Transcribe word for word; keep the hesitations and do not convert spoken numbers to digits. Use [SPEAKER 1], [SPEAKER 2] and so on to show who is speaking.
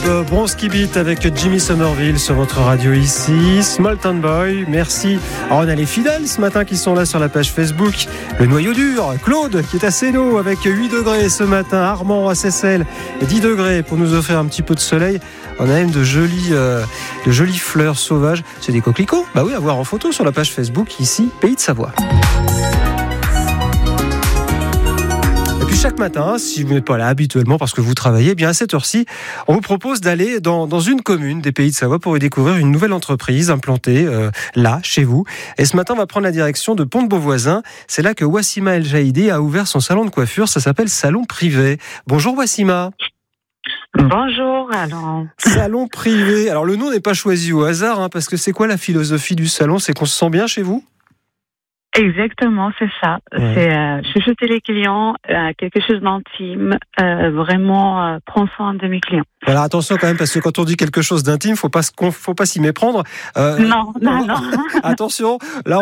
[SPEAKER 1] tube Bronski Beat avec Jimmy Somerville sur votre radio ici. Small Town Boy, merci. Alors on a les fidèles ce matin qui sont là sur la page Facebook. Le noyau dur, Claude qui est à Sénaux avec huit degrés ce matin. Armand à Seyssel, dix degrés pour nous offrir un petit peu de soleil. On a même de jolies, euh, de jolies fleurs sauvages. C'est des coquelicots. Bah oui, à voir en photo sur la page Facebook ici, Pays de Savoie. Et puis chaque matin, si vous n'êtes pas là habituellement parce que vous travaillez, eh bien à cette heure-ci, on vous propose d'aller dans, dans une commune des Pays de Savoie pour y découvrir une nouvelle entreprise implantée euh, là, chez vous. Et ce matin, on va prendre la direction de Pont-de-Beauvoisin. C'est là que Wassima El Jaïdi a ouvert son salon de coiffure. Ça s'appelle Salon Privé. Bonjour Wassima.
[SPEAKER 2] Bonjour, alors.
[SPEAKER 1] Salon privé. Alors le nom n'est pas choisi au hasard, hein, parce que c'est quoi la philosophie du salon ? C'est qu'on se sent bien chez vous ?
[SPEAKER 2] Exactement, c'est ça.
[SPEAKER 1] Ouais.
[SPEAKER 2] C'est euh, chuchoter les clients, euh, quelque chose d'intime, euh, vraiment euh, prendre soin de mes clients.
[SPEAKER 1] Voilà, attention quand même, parce que quand on dit quelque chose d'intime, faut pas, faut pas s'y méprendre. Euh,
[SPEAKER 2] Non, non, non.
[SPEAKER 1] Attention, là